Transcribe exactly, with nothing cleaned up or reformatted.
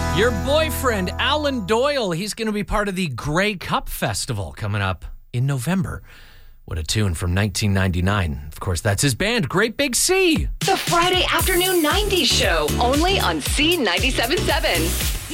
Your boyfriend, Alan Doyle, he's going to be part of the Grey Cup Festival coming up in November. What a tune from nineteen ninety-nine. Of course, that's his band, Great Big Sea. The Friday Afternoon nineties Show, only on C ninety-seven point seven.